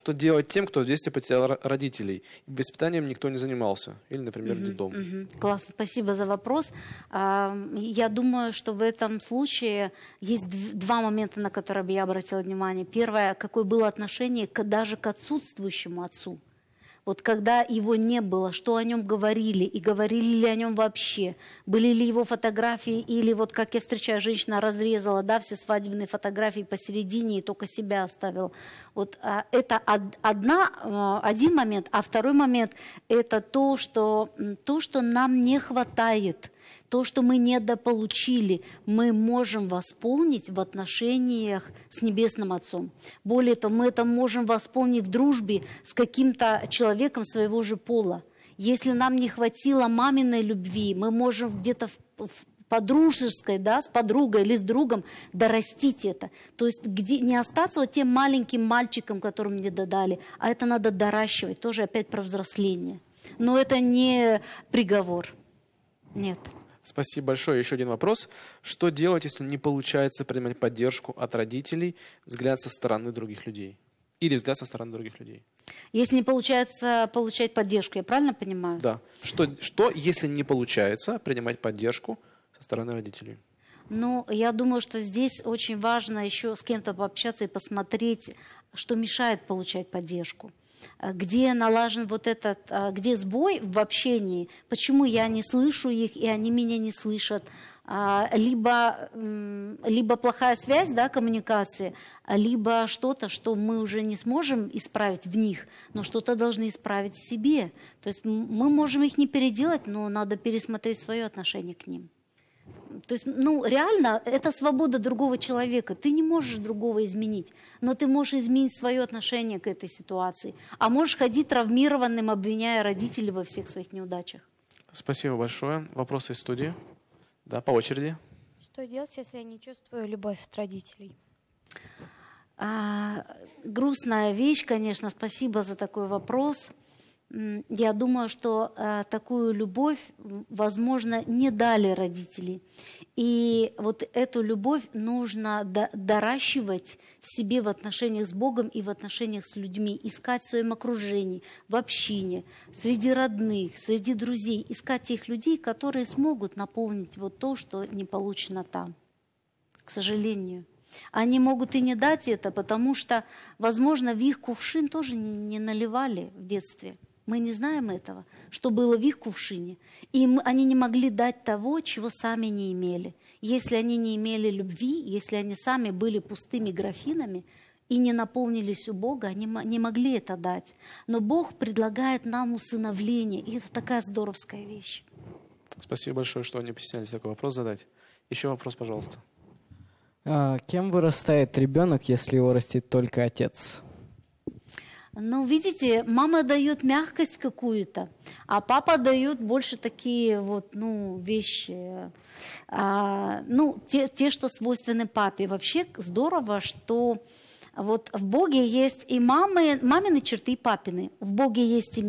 Что делать тем, кто в детстве потерял родителей? И воспитанием никто не занимался. Или, например, детдом. Классно, спасибо за вопрос. Я думаю, что в этом случае есть два момента, на которые бы я обратила внимание. Первое, какое было отношение даже к отсутствующему отцу. Вот когда его не было, что о нем говорили, и говорили ли о нем вообще, были ли его фотографии, или вот как я встречаю, женщина разрезала, да, все свадебные фотографии посередине и только себя оставила. Вот это один момент, а второй момент – это то, что нам не хватает. То, что мы недополучили, мы можем восполнить в отношениях с Небесным Отцом. Более того, мы это можем восполнить в дружбе с каким-то человеком своего же пола. Если нам не хватило маминой любви, мы можем где-то по-дружеской, да, с подругой или с другом дорастить это. То есть не остаться вот тем маленьким мальчиком, которым мне додали, а это надо доращивать. Тоже опять про взросление. Но это не приговор. Нет. Спасибо большое. Еще один вопрос. Что делать, если не получается принимать поддержку от родителей, взгляд со стороны других людей? Или взгляд со стороны других людей? Если не получается получать поддержку, я правильно понимаю? Да. Что если не получается принимать поддержку со стороны родителей? Ну, я думаю, что здесь очень важно еще с кем-то пообщаться и посмотреть, что мешает получать поддержку. Где налажен вот этот, где сбой в общении, почему я не слышу их, и они меня не слышат, либо плохая связь, да, коммуникации, либо что-то, что мы уже не сможем исправить в них, но что-то должны исправить в себе. То есть мы можем их не переделать, но надо пересмотреть свое отношение к ним. То есть, реально, это свобода другого человека. Ты не можешь другого изменить, но ты можешь изменить свое отношение к этой ситуации. А можешь ходить травмированным, обвиняя родителей во всех своих неудачах. Спасибо большое. Вопросы из студии? Да, по очереди. Что делать, если я не чувствую любовь от родителей? Грустная вещь, конечно. Спасибо за такой вопрос. Я думаю, что такую любовь, возможно, не дали родители. И вот эту любовь нужно доращивать в себе в отношениях с Богом и в отношениях с людьми. Искать в своем окружении, в общине, среди родных, среди друзей. Искать тех людей, которые смогут наполнить вот то, что не получено там. К сожалению. Они могут и не дать это, потому что, возможно, в их кувшин тоже не наливали в детстве. Мы не знаем этого, что было в их кувшине. И они не могли дать того, чего сами не имели. Если они не имели любви, если они сами были пустыми графинами и не наполнились у Бога, они не могли это дать. Но Бог предлагает нам усыновление, и это такая здоровская вещь. Спасибо большое, что вы не постеснялись такой вопрос задать. Еще вопрос, пожалуйста. Кем вырастает ребенок, если его растит только отец? Ну, видите, мама дает мягкость какую-то, а папа дает больше такие вот, вещи, те, что свойственны папе. Вообще здорово, что вот в Боге есть и мамины черты, и папины. В Боге есть и